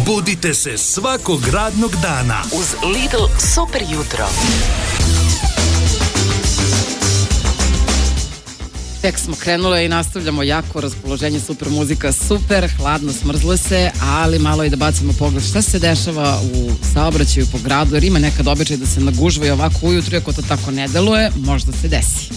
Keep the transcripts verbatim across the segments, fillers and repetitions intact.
Budite se svakog radnog dana uz Lidl super jutro. Tek smo krenule i nastavljamo jako, raspoloženje, super muzika, super, hladno, smrzle se, ali malo i da bacimo pogled šta se dešava u saobraćaju po gradu, jer ima nekad običaj da se nagužva i ovako ujutru, ako to tako ne deluje, možda se desi.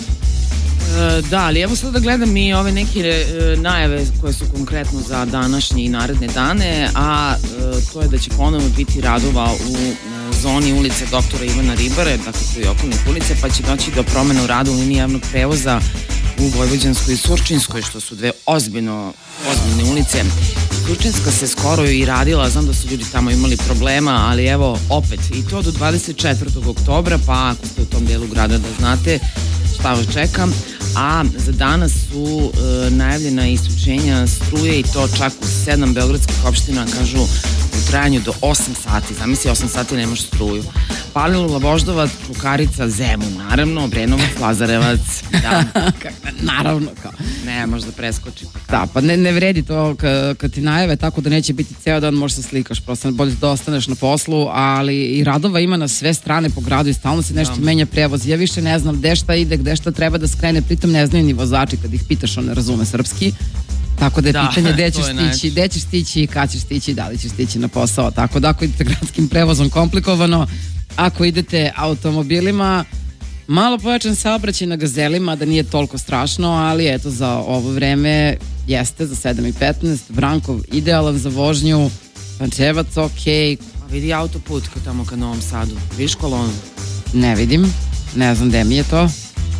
E, da, ali evo sad da gledam i ove neke e, najave koje su konkretno za današnje i naredne dane, a e, to je da će ponovno biti radova u e, zoni ulice doktora Ivana Ribare, dakle tu i okolnih ulice, pa će doći do promena u radu u liniji javnog prevoza u Vojvođanskoj i Surčinskoj, što su dve ozbiljno, ozbiljne ulice. Surčinska se skoro i radila, znam da su ljudi tamo imali problema, ali evo opet i to do dvadeset četvrtog oktobra, pa ako ste u tom delu grada da znate šta vas čeka. A za danas su e, najavljena isključenja struje i to čak u sedam beogradskih opština, kažu u trajanju do osam sati. Zamisli, osam sati nemaš struju. Palilula, Voždovac, Čukarica, Zemun, naravno, Obrenovac, Lazarevac. Da. Naravno, kao. Ne, možda preskoči. Da, pa ne, ne vredi to kad, kad ti najave, tako da neće biti ceo dan, možda se slikaš, prosto bolje da ostaneš na poslu, ali i radova ima na sve strane po gradu i stalno se nešto da. menja prevoz. Ja više ne znam gde šta ide, gde šta treba da skrene, pritom ne znaju ni vozači, kad ih pitaš, on ne razume srpski. Tako da je da, pitanje gde ćeš stići, gde ćeš stići, kad ćeš stići, da li ćeš stići na posao. Tako da ako idete gradskim prevozom komplikovano, ako idete automobilima, malo pojačan saobraćaj na gazelima, da nije toliko strašno, ali eto za ovo vreme jeste, za sedam i petnaest, Vrankov idealan za vožnju, Pančevac ok. A vidi autoput kao tamo ka Novom Sadu, vidiš kolonu? Ne vidim, ne znam gde mi je to.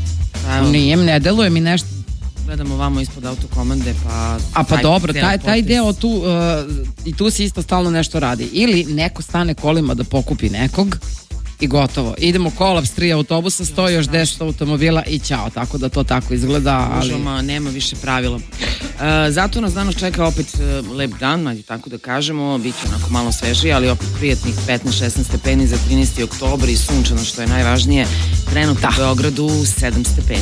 Evo. Nije, ne deluje mi nešto. Gledamo vamo ispod autokomande, pa... A pa taj dobro, taj, taj deo tu, uh, i tu se isto stalno nešto radi. Ili neko stane kolima da pokupi nekog i gotovo. Idemo kolaps, tri autobusa, stoji još deset automobila i ćao. Tako da to tako izgleda, ali... Užama, nema više pravila. Uh, zato nas danas čeka opet uh, lep dan, ajde tako da kažemo, bit će onako malo svežije, ali opet prijatnih petnaest šesnaest stepeni za trinaesti oktobar i sunčano, što je najvažnije, trenutno da. U Beogradu sedam stepeni.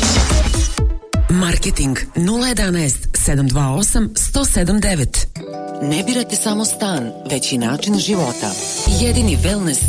Marketing nula jedanaest sedam dva osam sto sedam devet. Ne birate samo stan, već i način života. Jedini wellness